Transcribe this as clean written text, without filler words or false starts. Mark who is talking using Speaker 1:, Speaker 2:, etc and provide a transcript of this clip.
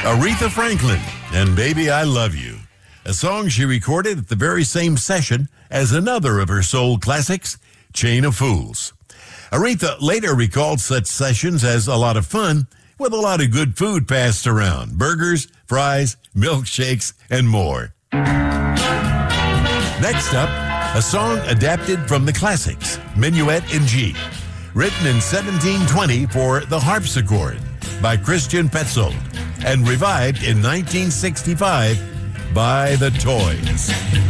Speaker 1: Aretha Franklin and Baby I Love You, a song she recorded at the very same session as another of her soul classics, Chain of Fools. Aretha later recalled such sessions as a lot of fun with a lot of good food passed around, burgers, fries, milkshakes, and more. Next up, a song adapted from the classics, Minuet in G, written in 1720 for the harpsichord by Christian Petzold and revived in 1965 by the Toys.